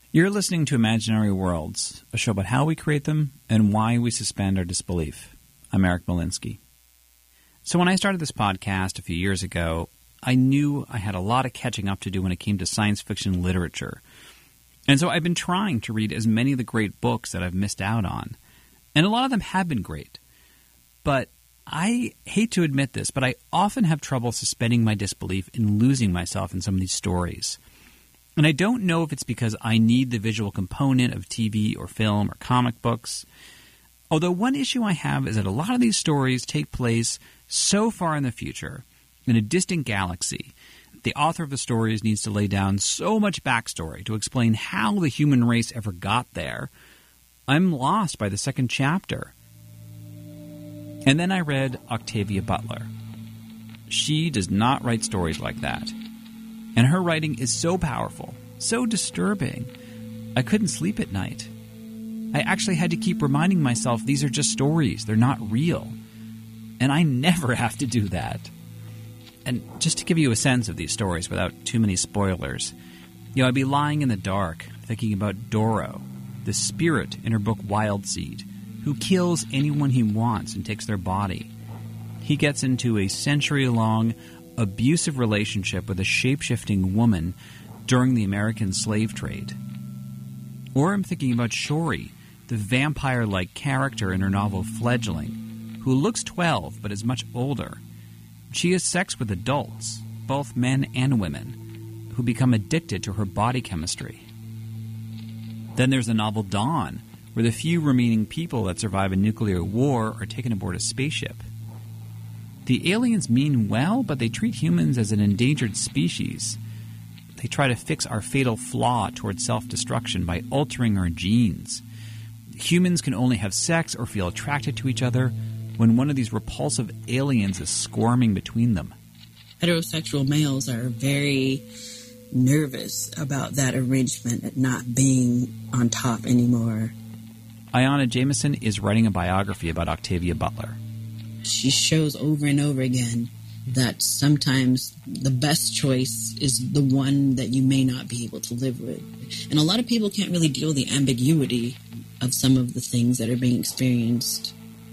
You're listening to Imaginary Worlds, a show about how we create them and why we suspend our disbelief. I'm Eric Molinsky. So when I started this podcast a few years ago, I knew I had a lot of catching up to do when it came to science fiction literature. And so I've been trying to read as many of the great books that I've missed out on. And a lot of them have been great. But I hate to admit this, but I often have trouble suspending my disbelief and losing myself in some of these stories. And I don't know if it's because I need the visual component of TV or film or comic books. Although one issue I have is that a lot of these stories take place so far in the future, in a distant galaxy, the author of the stories needs to lay down so much backstory to explain how the human race ever got there. I'm lost by the second chapter. And then I read Octavia Butler. She does not write stories like that. And her writing is so powerful, so disturbing, I couldn't sleep at night. I actually had to keep reminding myself these are just stories, they're not real. And I never have to do that. And just to give you a sense of these stories without too many spoilers, I'd be lying in the dark thinking about Doro, the spirit in her book Wild Seed, who kills anyone he wants and takes their body. He gets into a century-long abusive relationship with a shape-shifting woman during the American slave trade. Or I'm thinking about Shori, the vampire-like character in her novel Fledgling, who looks 12 but is much older. She has sex with adults, both men and women, who become addicted to her body chemistry. Then there's the novel Dawn, where the few remaining people that survive a nuclear war are taken aboard a spaceship. The aliens mean well, but they treat humans as an endangered species. They try to fix our fatal flaw toward self-destruction by altering our genes. Humans can only have sex or feel attracted to each other when one of these repulsive aliens is squirming between them. Heterosexual males are very nervous about that arrangement not being on top anymore. Ayanna Jamieson is writing a biography about Octavia Butler. She shows over and over again that sometimes the best choice is the one that you may not be able to live with. And a lot of people can't really deal with the ambiguity of some of the things that are being experienced.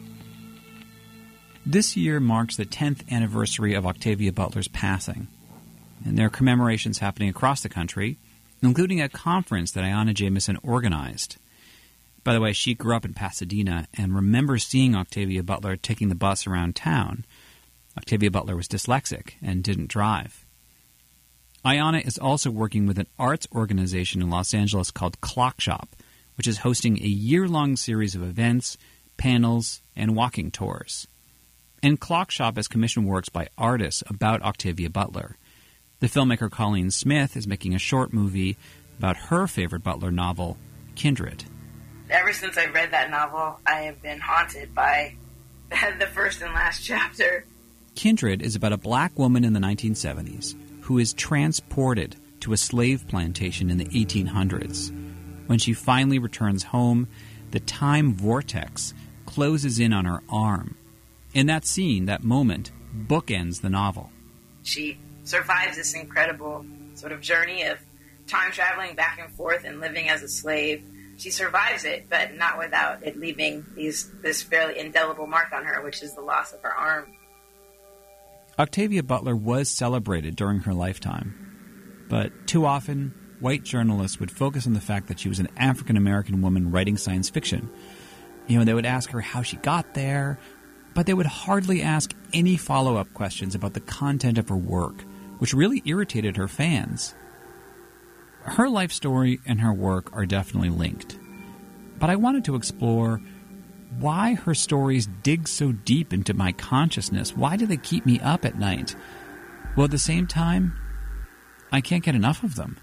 This year marks the 10th anniversary of Octavia Butler's passing. And there are commemorations happening across the country, including a conference that Ayanna Jamieson organized. By the way, she grew up in Pasadena and remembers seeing Octavia Butler taking the bus around town. Octavia Butler was dyslexic and didn't drive. Ayanna is also working with an arts organization in Los Angeles called Clock Shop, which is hosting a year-long series of events, panels, and walking tours. And Clock Shop has commissioned works by artists about Octavia Butler. The filmmaker Colleen Smith is making a short movie about her favorite Butler novel, Kindred. Ever since I read that novel, I have been haunted by the first and last chapter. Kindred is about a black woman in the 1970s who is transported to a slave plantation in the 1800s. When she finally returns home, the time vortex closes in on her arm. In that scene, that moment, bookends the novel. She survives this incredible sort of journey of time traveling back and forth and living as a slave. She survives it, but not without it leaving this fairly indelible mark on her, which is the loss of her arm. Octavia Butler was celebrated during her lifetime, but too often, white journalists would focus on the fact that she was an African-American woman writing science fiction. They would ask her how she got there, but they would hardly ask any follow-up questions about the content of her work, which really irritated her fans. Her life story and her work are definitely linked. But I wanted to explore why her stories dig so deep into my consciousness. Why do they keep me up at night? Well, at the same time, I can't get enough of them.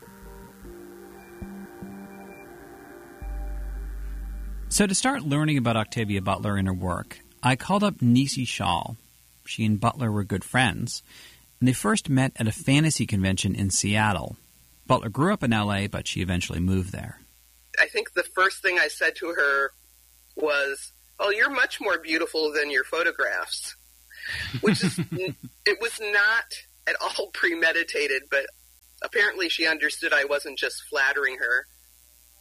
So to start learning about Octavia Butler and her work, I called up Nisi Shawl. She and Butler were good friends, and they first met at a fantasy convention in Seattle. Butler grew up in L.A., but she eventually moved there. I think the first thing I said to her was, "Oh, you're much more beautiful than your photographs," which is, it was not at all premeditated, but apparently she understood I wasn't just flattering her.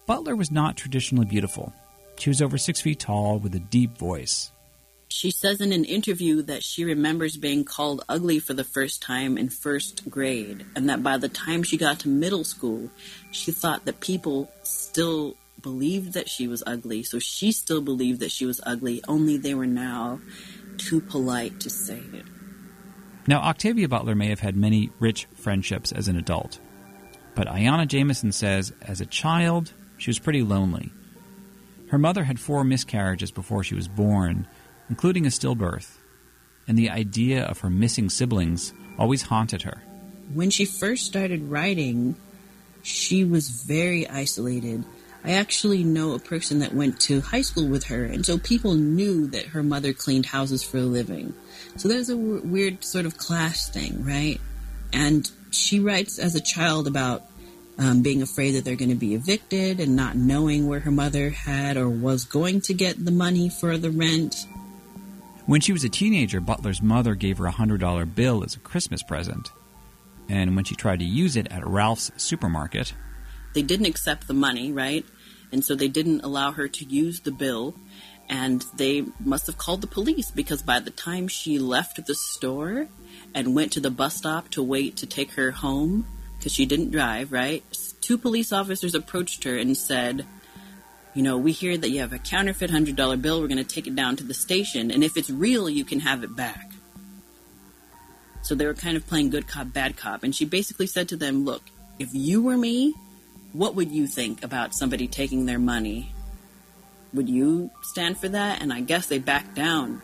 Butler was not traditionally beautiful. She was over 6 feet tall with a deep voice. She says in an interview that she remembers being called ugly for the first time in first grade, and that by the time she got to middle school, she thought that people still believed that she was ugly, so she still believed that she was ugly, only they were now too polite to say it. Now, Octavia Butler may have had many rich friendships as an adult, but Ayanna Jamison says as a child, she was pretty lonely. Her mother had 4 miscarriages before she was born, including a stillbirth, and the idea of her missing siblings always haunted her. When she first started writing, she was very isolated. I actually know a person that went to high school with her, and so people knew that her mother cleaned houses for a living. So there's a weird sort of class thing, right? And she writes as a child about being afraid that they're going to be evicted and not knowing where her mother had or was going to get the money for the rent. When she was a teenager, Butler's mother gave her a $100 bill as a Christmas present. And when she tried to use it at Ralph's supermarket, they didn't accept the money, right? And so they didn't allow her to use the bill. And they must have called the police because by the time she left the store and went to the bus stop to wait to take her home, because she didn't drive, right? 2 police officers approached her and said, you know, we hear that you have a counterfeit $100 bill. We're going to take it down to the station. And if it's real, you can have it back. So they were kind of playing good cop, bad cop. And she basically said to them, look, if you were me, what would you think about somebody taking their money? Would you stand for that? And I guess they backed down.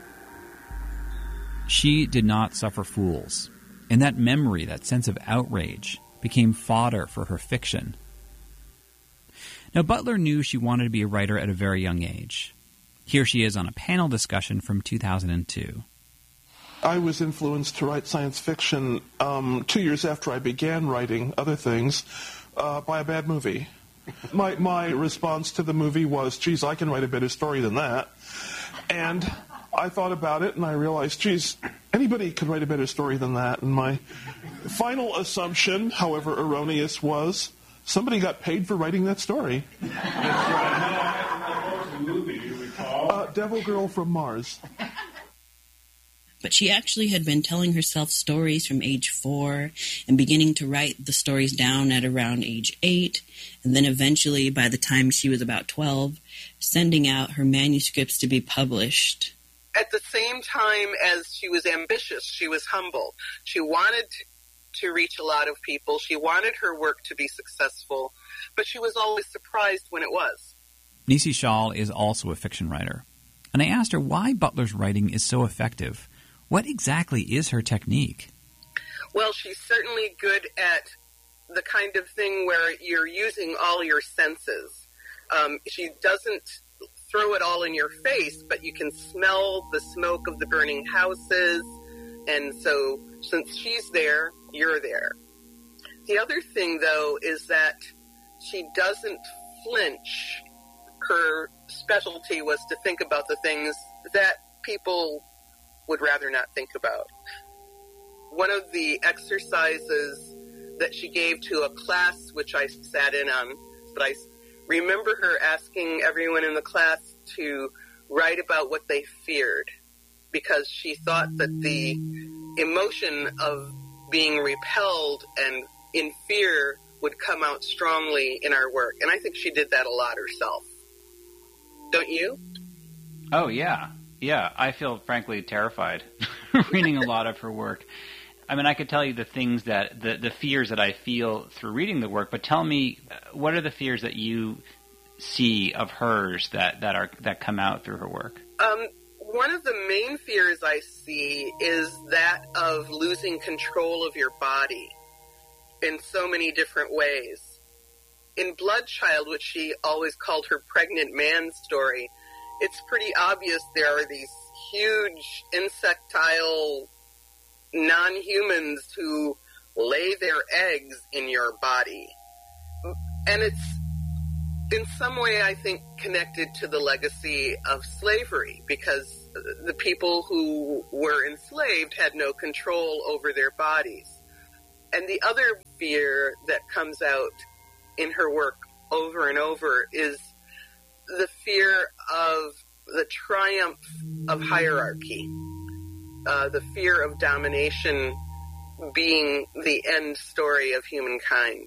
She did not suffer fools. And that memory, that sense of outrage, became fodder for her fiction. Now, Butler knew she wanted to be a writer at a very young age. Here she is on a panel discussion from 2002. I was influenced to write science fiction 2 years after I began writing other things by a bad movie. My response to the movie was, geez, I can write a better story than that. And I thought about it, and I realized, geez, anybody could write a better story than that. And my final assumption, however erroneous, was somebody got paid for writing that story. Devil Girl from Mars. But she actually had been telling herself stories from age 4 and beginning to write the stories down at around age 8. And then eventually, by the time she was about 12, sending out her manuscripts to be published. At the same time as she was ambitious, she was humble. She wanted to reach a lot of people. She wanted her work to be successful, but she was always surprised when it was. Nisi Shawl is also a fiction writer. And I asked her why Butler's writing is so effective. What exactly is her technique? Well, she's certainly good at the kind of thing where you're using all your senses. She doesn't throw it all in your face, but you can smell the smoke of the burning houses. And so since she's there, you're there. The other thing, though, is that she doesn't flinch. Her specialty was to think about the things that people would rather not think about. One of the exercises that she gave to a class, which I sat in on, but I remember her asking everyone in the class to write about what they feared, because she thought that the emotion of being repelled and in fear would come out strongly in our work. And I think she did that a lot herself. Don't you? Oh, yeah. Yeah, I feel frankly terrified reading a lot of her work. I mean, I could tell you the things that, the fears that I feel through reading the work, but tell me, what are the fears that you see of hers that come out through her work? One of the main fears I see is that of losing control of your body in so many different ways. In Bloodchild, which she always called her pregnant man story, it's pretty obvious there are these huge insectile non-humans who lay their eggs in your body. And it's in some way, I think, connected to the legacy of slavery, because the people who were enslaved had no control over their bodies. And the other fear that comes out in her work over and over is the fear of the triumph of hierarchy, the fear of domination being the end story of humankind.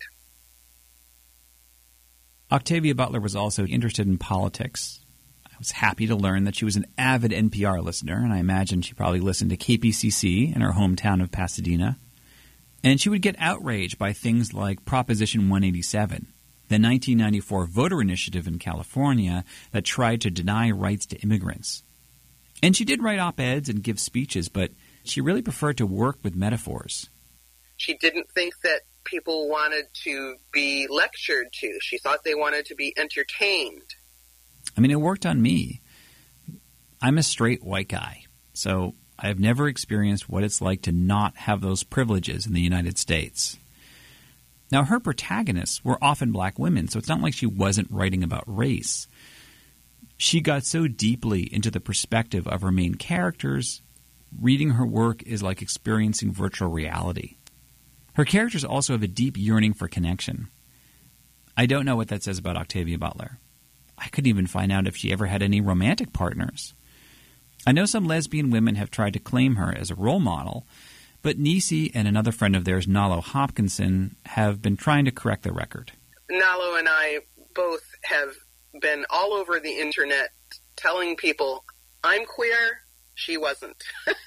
Octavia Butler was also interested in politics. I was happy to learn that she was an avid NPR listener, and I imagine she probably listened to KPCC in her hometown of Pasadena. And she would get outraged by things like Proposition 187, the 1994 voter initiative in California that tried to deny rights to immigrants. And she did write op-eds and give speeches, but she really preferred to work with metaphors. She didn't think that people wanted to be lectured to. She thought they wanted to be entertained. I mean, it worked on me. I'm a straight white guy, so I've never experienced what it's like to not have those privileges in the United States. Now, her protagonists were often black women, so it's not like she wasn't writing about race. She got so deeply into the perspective of her main characters, reading her work is like experiencing virtual reality. Her characters also have a deep yearning for connection. I don't know what that says about Octavia Butler. I couldn't even find out if she ever had any romantic partners. I know some lesbian women have tried to claim her as a role model, but Nisi and another friend of theirs, Nalo Hopkinson, have been trying to correct the record. Nalo and I both have been all over the internet telling people, I'm queer, she wasn't.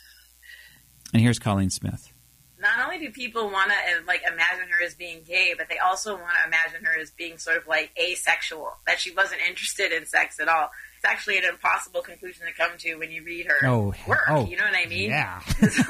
And here's Colleen Smith. Not only do people want to imagine her as being gay, but they also want to imagine her as being sort of asexual, that she wasn't interested in sex at all. It's actually an impossible conclusion to come to when you read her work. You know what I mean? Yeah.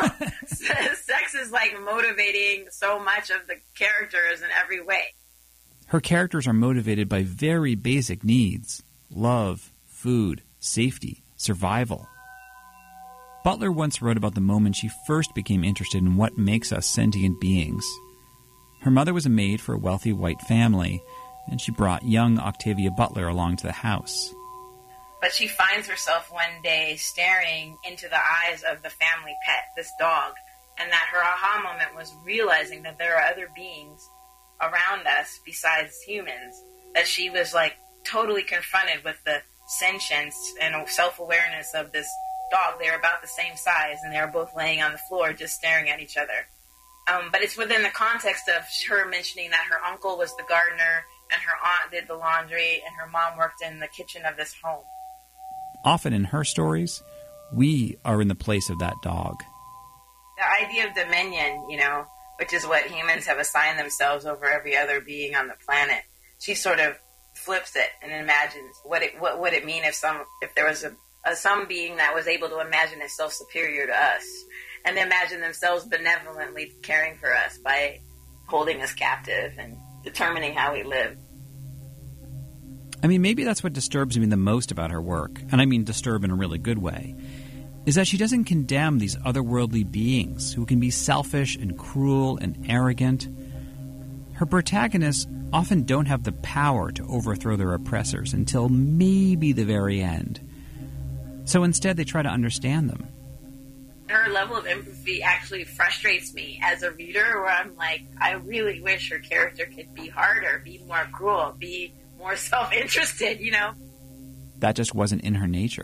Sex is motivating so much of the characters in every way. Her characters are motivated by very basic needs: love, food, safety, survival. Butler once wrote about the moment she first became interested in what makes us sentient beings. Her mother was a maid for a wealthy white family, and she brought young Octavia Butler along to the house. But she finds herself one day staring into the eyes of the family pet, this dog, and that her aha moment was realizing that there are other beings around us besides humans, that she was totally confronted with the sentience and self-awareness of this dog. They were about the same size, and they were both laying on the floor just staring at each other. But it's within the context of her mentioning that her uncle was the gardener, and her aunt did the laundry, and her mom worked in the kitchen of this home. Often in her stories, we are in the place of that dog. The idea of dominion, which is what humans have assigned themselves over every other being on the planet, she sort of flips it and imagines what would it mean if there was some being that was able to imagine itself superior to us and imagine themselves benevolently caring for us by holding us captive and determining how we live. I mean, maybe that's what disturbs me the most about her work, and I mean disturb in a really good way, is that she doesn't condemn these otherworldly beings who can be selfish and cruel and arrogant. Her protagonists often don't have the power to overthrow their oppressors until maybe the very end. So instead, they try to understand them. Her level of empathy actually frustrates me as a reader, where I'm I really wish her character could be harder, be more cruel, be more self-interested, That just wasn't in her nature.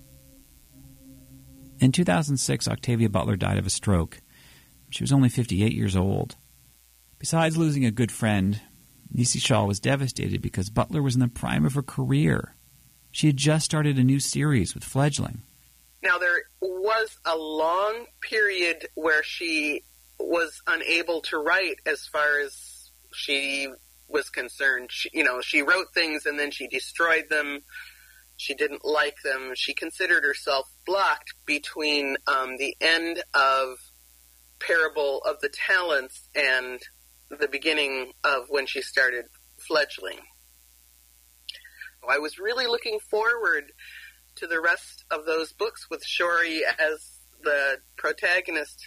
In 2006, Octavia Butler died of a stroke. She was only 58 years old. Besides losing a good friend, Nisi Shaw was devastated because Butler was in the prime of her career. She had just started a new series with Fledgling. Now, there was a long period where she was unable to write as far as she was concerned. She wrote things and then she destroyed them. She didn't like them. She considered herself blocked between the end of Parable of the Talents and the beginning of when she started Fledgling. I was really looking forward to the rest of those books with Shori as the protagonist.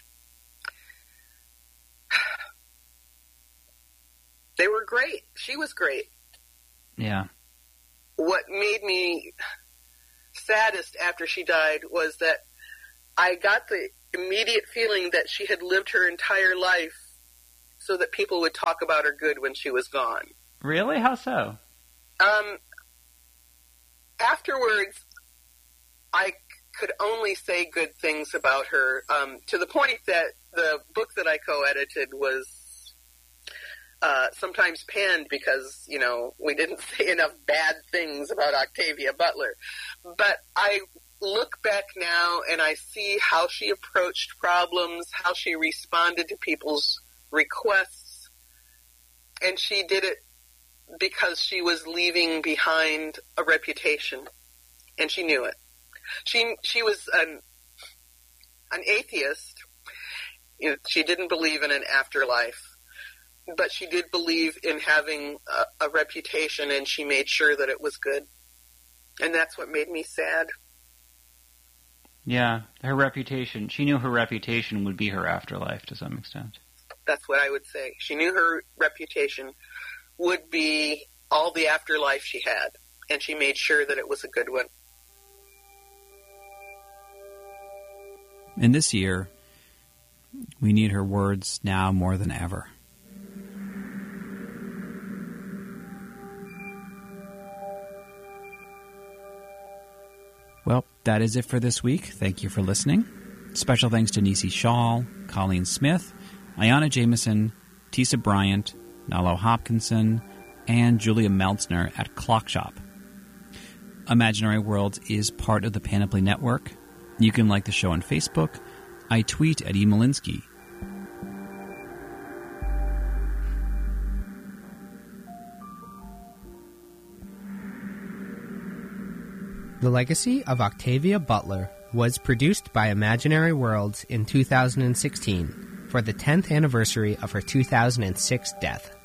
They were great. She was great. Yeah. What made me saddest after she died was that I got the immediate feeling that she had lived her entire life so that people would talk about her good when she was gone. Really? How so? Afterwards, I could only say good things about her, to the point that the book that I co-edited was sometimes panned because, we didn't say enough bad things about Octavia Butler. But I look back now and I see how she approached problems, how she responded to people's requests, and she did it because she was leaving behind a reputation, and she knew it. She was an atheist. She didn't believe in an afterlife, but she did believe in having a reputation, and she made sure that it was good. And that's what made me sad. Yeah, her reputation. She knew her reputation would be her afterlife to some extent. That's what I would say. She knew her reputation would be all the afterlife she had, and she made sure that it was a good one. In this year, we need her words now more than ever. Well, that is it for this week. Thank you for listening. Special thanks to Nisi Shawl, Colleen Smith, Ayanna Jameson, Tisa Bryant, Nalo Hopkinson, and Julia Meltzner at Clockshop. Imaginary Worlds is part of the Panoply Network. You can like the show on Facebook. I tweet at eMolinsky. The Legacy of Octavia Butler was produced by Imaginary Worlds in 2016 for the 10th anniversary of her 2006 death.